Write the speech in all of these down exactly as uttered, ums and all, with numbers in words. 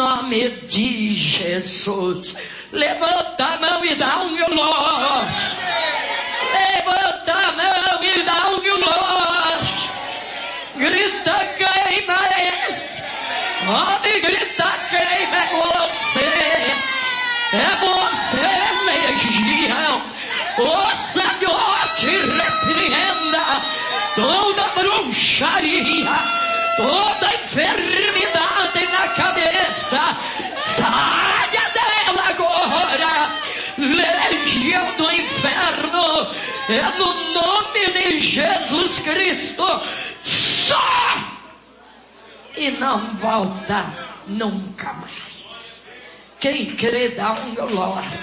nome de Jesus. Levanta a mão e dá um glória. Levanta a mão e dá um glória. Grita, queima este. Pode gritar, queima é você. É você, legião. O Senhor te repreenda. Toda bruxaria, toda enfermidade na cabeça, saia dela agora. Legião do inferno, é no nome de Jesus Cristo. Só! E não volta nunca mais. Quem crê dá um glória.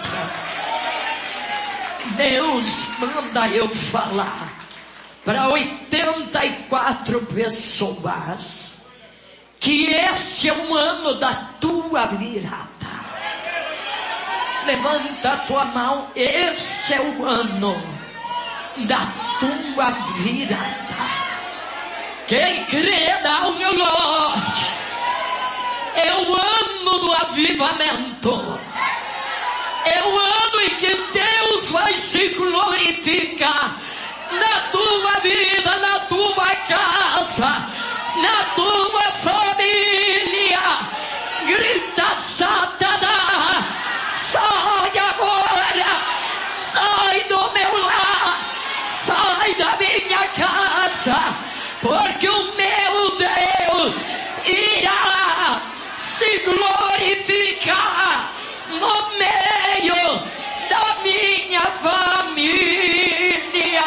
Deus manda eu falar para oitenta e quatro pessoas que este é um ano da tua virada. Levanta a tua mão, esse é o ano da tua virada. Quem crê dá um glória. É o ano do avivamento. É o ano em que Deus vai se glorificar na tua vida, na tua casa, na tua família. Grita, Satanás, sai agora, sai do meu lar, sai da minha casa, porque o meu Deus irá se glorificar no meio da minha família.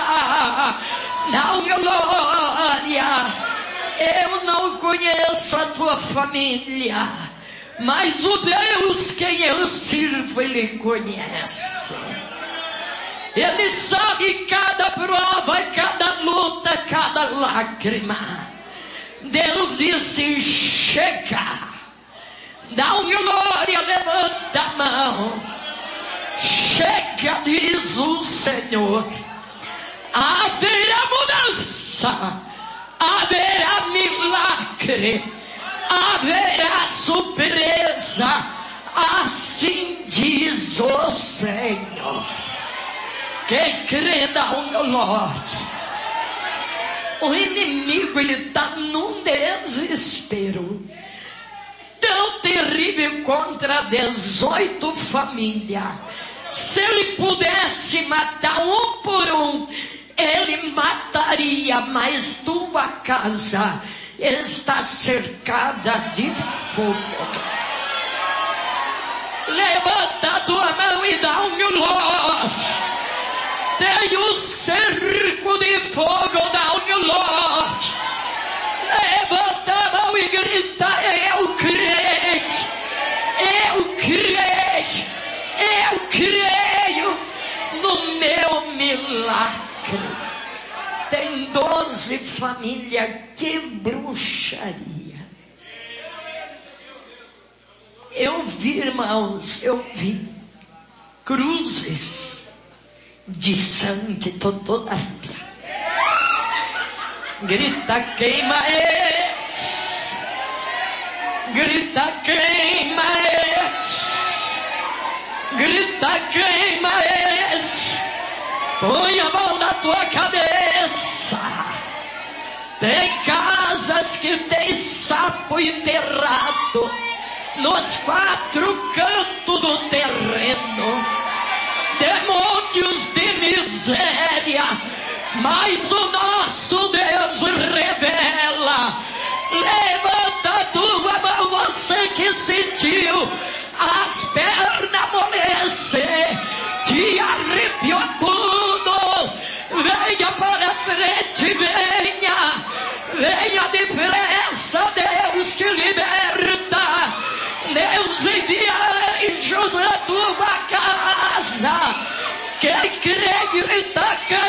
Não, glória. Eu não conheço a tua família, mas o Deus quem eu sirvo, Ele conhece. Ele sabe cada prova, cada luta, cada lágrima. Deus disse, chega. Dá um glória, levanta a mão. Chega, diz o Senhor. Haverá mudança, haverá milagre, haverá surpresa. Assim diz o Senhor. Quem crê dá um glória. O inimigo, ele está num desespero tão terrível contra dezoito famílias. Se ele pudesse matar um por um, ele mataria, mas tua casa está cercada de fogo. Levanta a tua mão e dá um glória. Tem um cerco de fogo, dá um glória. Levanta a mão e grita, eu creio, eu creio, eu creio no meu milagre. Tem doze famílias, que bruxaria. Eu vi, irmãos, eu vi cruzes de sangue, tô toda arrepiada. Grita, queima eles. Grita, queima eles. Grita, queima eles. Põe a mão na tua cabeça. Tem casas que tem sapo enterrado nos quatro cantos do terreno. Demônios de miséria. Mas o nosso Deus revela. Levanta a tua mão, você que sentiu as pernas amolecer, te arrepiou tudo. Venha para frente, venha, venha depressa, Deus te liberta. Deus envia anjos na tua casa. Quem crê, grita,